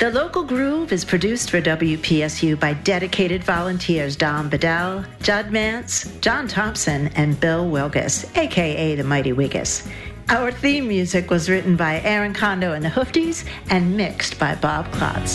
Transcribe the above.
The Local Groove is produced for WPSU by dedicated volunteers Don Bedell, Judd Mance, John Thompson, and Bill Wilgus, a.k.a. the Mighty Wiggus. Our theme music was written by Aaron Kondo and the Hoofties and mixed by Bob Klotz.